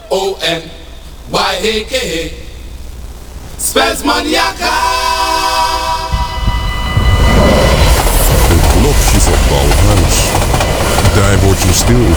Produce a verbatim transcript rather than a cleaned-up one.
O N Y A K. Spells Maniaka. Het klokje van Paul Huis. Daar word je stil